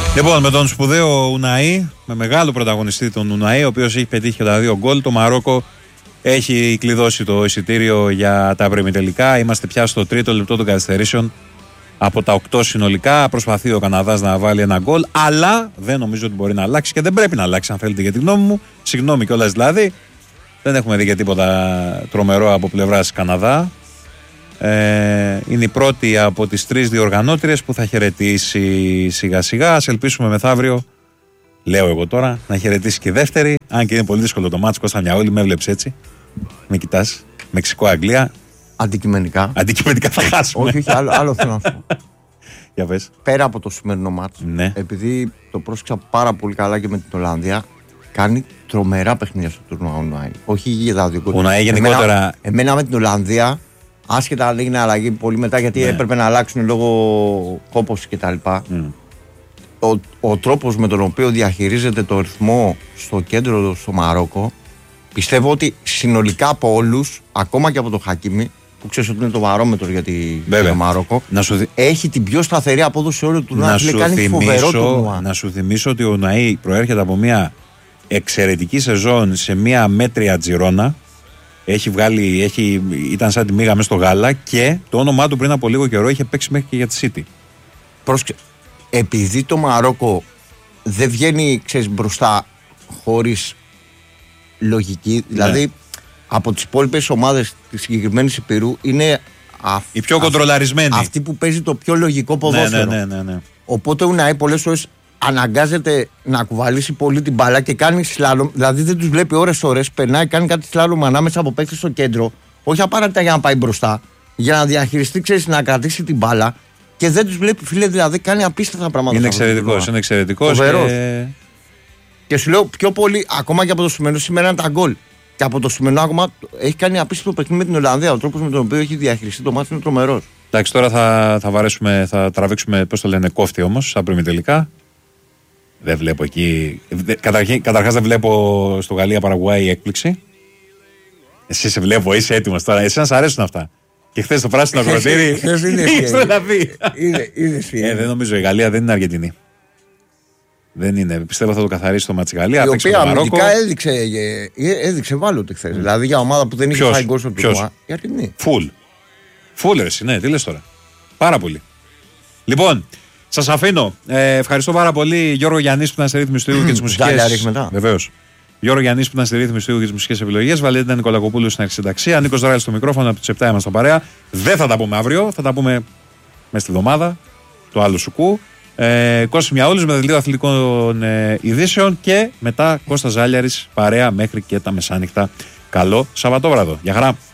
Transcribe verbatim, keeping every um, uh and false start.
Λοιπόν, με τον σπουδαίο Ουναή, με μεγάλο πρωταγωνιστή τον Ουναή, ο οποίος έχει πετύχει και τα δύο γκολ, το Μαρόκο έχει κλειδώσει το εισιτήριο για τα προημιτελικά. Είμαστε πια στο τρίτο λεπτό των καθυστερήσεων από τα οκτώ συνολικά. Προσπαθεί ο Καναδάς να βάλει ένα γκολ, αλλά δεν νομίζω ότι μπορεί να αλλάξει και δεν πρέπει να αλλάξει, αν θέλετε, για τη γνώμη μου. Συγγνώμη κιόλας δηλαδή. Δεν έχουμε δει και τίποτα τρομερό από πλευράς Καναδά. Ε, είναι η πρώτη από τις τρεις διοργανώτριες που θα χαιρετήσει σιγά σιγά. Ας ελπίσουμε μεθαύριο, λέω εγώ τώρα, να χαιρετήσει και η δεύτερη. Αν και είναι πολύ δύσκολο το μάτς, Κώστα Μιαούλη, με έβλεψε έτσι. Με κοιτάς. Μεξικό-Αγγλία. Αντικειμενικά. Αντικειμενικά θα χάσουμε. Όχι, όχι, άλλο, άλλο θέλω να σου πω. Για πες. Πέρα από το σημερινό μάτς, ναι. επειδή το πρόσεξα πάρα πολύ καλά και με την Ολλανδία, κάνει τρομερά παιχνίδια στο τουρνουά ο Ουναή. Όχι για τα δύο κόμματα. γενικότερα. Εμένα, εμένα με την Ολλανδία, άσχετα αν έγινε αλλαγή πολύ μετά, γιατί ναι. έπρεπε να αλλάξουν λόγω κόπωση κτλ. Mm. Ο, ο τρόπος με τον οποίο διαχειρίζεται το ρυθμό στο κέντρο στο Μαρόκο, πιστεύω ότι συνολικά από όλους, ακόμα και από τον Χακίμι, που ξέρεις ότι είναι το βαρόμετρο για, τη, για το Μαρόκο, δι... έχει την πιο σταθερή απόδοση όλου του Ουναή. Να, κάνει θυμίσω, να σου θυμίσω ότι ο Ουναή προέρχεται από μια εξαιρετική σεζόν σε μια μέτρια Τζιρόνα. Έχει βγάλει, έχει, ήταν σαν τη μύγα μέσα στο γάλα και το όνομά του πριν από λίγο καιρό είχε παίξει μέχρι και για τη City. Πρόσκε, επειδή το Μαρόκο δεν βγαίνει, ξέρεις, μπροστά χωρίς λογική, ναι. δηλαδή από τις υπόλοιπες ομάδες της συγκεκριμένης Υπήρου είναι αυ, η πιο κοντρολαρισμένη. Αυτή που παίζει το πιο λογικό ποδόσφαιρο. Ναι, ναι, ναι, ναι. Οπότε ο Ουναή πολλές φορές αναγκάζεται να κουβαλήσει πολύ την μπάλα και κάνει σλάλομ. Δηλαδή δεν τους βλέπει ώρες-ώρες. Περνάει, κάνει κάτι σλάλομ ανάμεσα από παίκτες στο κέντρο. Όχι απαραίτητα για να πάει μπροστά. Για να διαχειριστεί, ξέρεις, να κρατήσει την μπάλα. Και δεν τους βλέπει, φίλε. Δηλαδή κάνει απίστευτα πράγματα. Είναι εξαιρετικός. Είναι εξαιρετικός. Και... και σου λέω πιο πολύ, ακόμα και από το σημερινό, σήμερα είναι τα γκολ. Και από το σημερινό ακόμα έχει κάνει απίστευτο παιχνίδι με την Ολλανδία. Ο τρόπος με τον οποίο έχει διαχειριστεί το μάτι είναι τρομερός. Εντάξει, τώρα θα, θα βαρέσουμε, θα τραβήξουμε, πώς το λένε, κόφτη όμως, σαν προημιτελικά. Δεν βλέπω εκεί. Καταρχάς δεν βλέπω στο Γαλλία-Παραγουάη έκπληξη. Εσύ σε βλέπω, είσαι έτοιμος τώρα. Εσένα σ' αρέσουν αυτά. Και χθες το πράσινο ακροτήρι. Είχες το να πει. Δεν νομίζω, η Γαλλία δεν είναι Αργεντινή. Δεν είναι. Πιστεύω θα το καθαρίσει το μάτσι Γαλλία. Η οποία αμυντικά έδειξε, έδειξε βάλωτη χθες. Δηλαδή για ομάδα που δεν είχε φάει γκολ στο τουρνουά. Η Αργεντινή. Φουλ. Φουλ, ρε, ναι, τι λες τώρα. Πάρα πολύ. Λοιπόν. Σας αφήνω. Ε, ευχαριστώ πάρα πολύ Γιώργο Γιαννής που ήταν στη ρύθμιση του ήχου και τις μουσικές. Βεβαίως. Γιώργο Γιαννής που ήταν στη ρύθμιση του ήχου και τις μουσικές επιλογές. Βαλέντα Νικολακοπούλου στην αρχισυνταξία. Νίκος Δράλης στο μικρόφωνο από τις επτά είμαστε παρέα. Δεν θα τα πούμε αύριο. Θα τα πούμε μέσα στη εβδομάδα. Το άλλο σουκού. Ε, Κώστας Μιαούλης με δελτίο αθλητικών ε, ειδήσεων και μετά Κώστας Ζάλιαρης παρέα μέχρι και τα μεσάνυχτα. Καλό Σαββατόβραδο. Γεια χαρά.